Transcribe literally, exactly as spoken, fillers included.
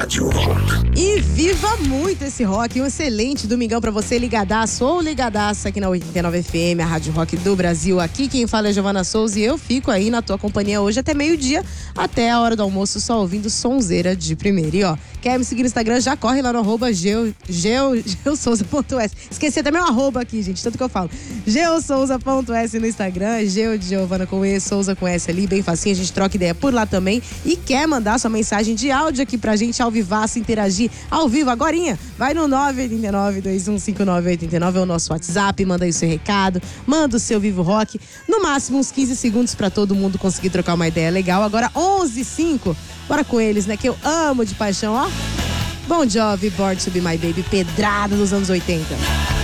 Rádio Rock. E viva muito esse rock. Um excelente domingão pra você, ligadaço ou ligadaça aqui na oitenta e nove F M, a Rádio Rock do Brasil. Aqui quem fala é Giovana Souza e eu fico aí na tua companhia hoje até meio-dia, até a hora do almoço, só ouvindo sonzeira de primeira. E ó, quer me seguir no Instagram? Já corre lá no arroba geo, geo, geosouza.s. Esqueci até meu arroba aqui, gente, tanto que eu falo. geosouza.s no Instagram, geo de Giovana com E, Souza com S ali, bem facinho, a gente troca ideia por lá também. E quer mandar sua mensagem de áudio aqui pra gente, ao vivaço, interagir ao vivo agorinha? Vai no nove oito nove, dois um cinco nove oito nove, é o nosso WhatsApp, manda aí o seu recado, manda o seu Vivo Rock, no máximo uns quinze segundos pra todo mundo conseguir trocar uma ideia legal. Agora onze e cinco, bora com eles, né, que eu amo de paixão, ó. Bon Jovi, Born to Be My Baby, pedrada dos anos oitenta.